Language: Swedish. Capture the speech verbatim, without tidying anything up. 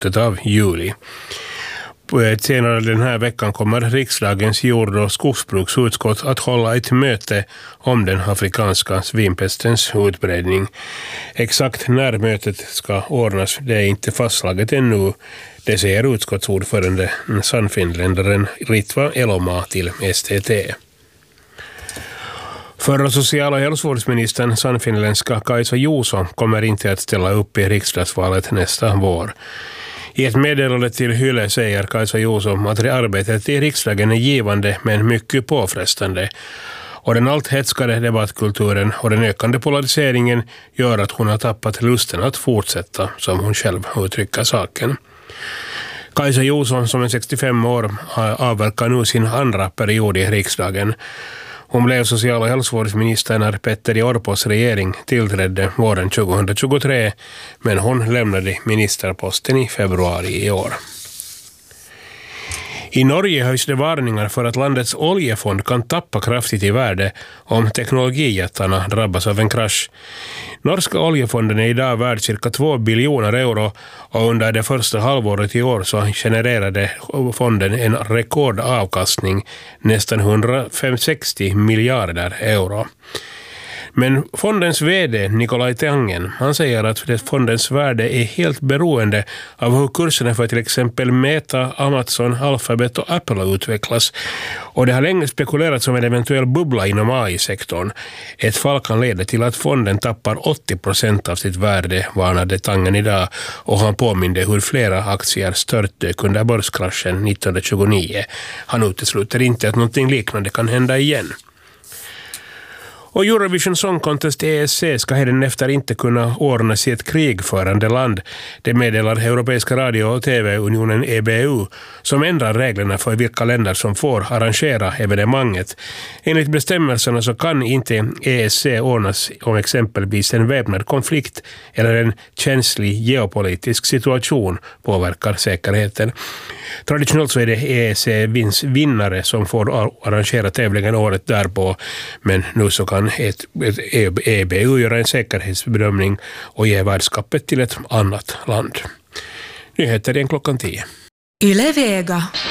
slutet av juli. Senare den här veckan kommer riksdagens jord- och skogsbruksutskott att hålla ett möte om den afrikanska svinpestens utbredning. Exakt när mötet ska ordnas det är inte fastslaget ännu. Det säger utskottsordförande sannfinländaren Ritva Elomaa till S T T. Förra social- och hälsovårdsministern sannfinländska Kaisa Juuso kommer inte att ställa upp i riksdagsvalet nästa vår. I ett meddelande till Yle säger Kaisa Juuso att arbetet i riksdagen är givande men mycket påfrestande. Och den allt hetskare debattkulturen och den ökande polariseringen gör att hon har tappat lusten att fortsätta, som hon själv uttrycker saken. Kaisa Juuso, som är sextiofem år, avverkar nu sin andra period i riksdagen. Hon blev social- och hälsovårdsminister när Petteri Orpos regering tillträdde våren tjugohundratjugotre, men hon lämnade ministerposten i februari i år. I Norge höjs det varningar för att landets oljefond kan tappa kraftigt i värde om teknologijättarna drabbas av en krasch. Norska oljefonden är idag värd cirka två biljoner euro och under det första halvåret i år så genererade fonden en rekordavkastning, nästan hundrasextio miljarder euro. Men fondens vd Nikolaj Tangen, han säger att fondens värde är helt beroende av hur kurserna för till exempel Meta, Amazon, Alphabet och Apple utvecklas. Och det har länge spekulerats om en eventuell bubbla inom A I-sektorn. Ett fall kan leda till att fonden tappar åttio procent av sitt värde, varnade Tangen idag, och han påminde hur flera aktier störtdök under börskraschen nittonhundratjugonio. Han utesluter inte att någonting liknande kan hända igen. Och Eurovision Song Contest E S C ska hädanefter inte kunna ordnas i ett krigförande land. Det meddelar Europeiska radio- och tv-unionen E B U som ändrar reglerna för vilka länder som får arrangera evenemanget. Enligt bestämmelserna så kan inte E S C ordnas om exempelvis en väpnad konflikt eller en känslig geopolitisk situation påverkar säkerheten. Traditionellt så är det E S C-vins vinnare som får arrangera tävlingen året därpå, men nu så kan ett, ett E B U göra en säkerhetsbedömning och ge värdskapet till ett annat land. Nyheter igen klockan tio. Yle Vega.